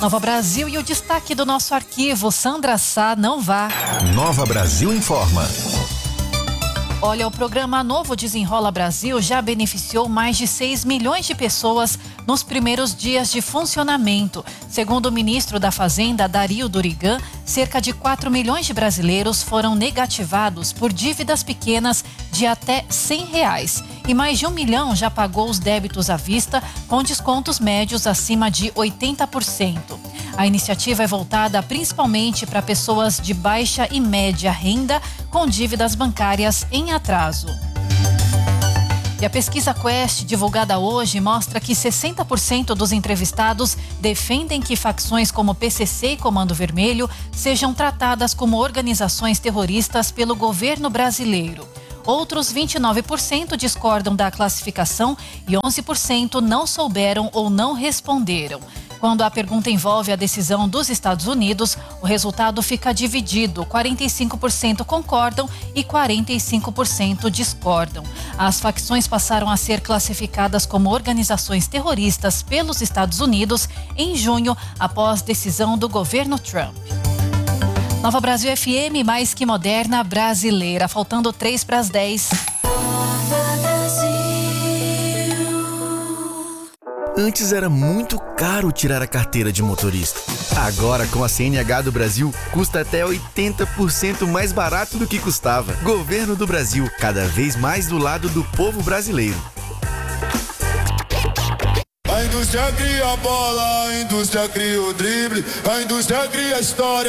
Nova Brasil e o destaque do nosso arquivo, Sandra Sá, não vá. Nova Brasil informa. Olha, o programa Novo Desenrola Brasil já beneficiou mais de 6 milhões de pessoas nos primeiros dias de funcionamento. Segundo o ministro da Fazenda, Dario Durigan, cerca de 4 milhões de brasileiros foram negativados por dívidas pequenas de até R$100. E mais de 1 milhão já pagou os débitos à vista, com descontos médios acima de 80%. A iniciativa é voltada principalmente para pessoas de baixa e média renda com dívidas bancárias em atraso. E a pesquisa Quest, divulgada hoje, mostra que 60% dos entrevistados defendem que facções como PCC e Comando Vermelho sejam tratadas como organizações terroristas pelo governo brasileiro. Outros 29% discordam da classificação e 11% não souberam ou não responderam. Quando a pergunta envolve a decisão dos Estados Unidos, o resultado fica dividido. 45% concordam e 45% discordam. As facções passaram a ser classificadas como organizações terroristas pelos Estados Unidos em junho, após decisão do governo Trump. Nova Brasil FM, mais que moderna, brasileira. Faltando 9:03. Antes era muito caro tirar a carteira de motorista. Agora, com a CNH do Brasil, custa até 80% mais barato do que custava. Governo do Brasil, cada vez mais do lado do povo brasileiro. A indústria cria a bola, a indústria cria o drible, a indústria cria a história.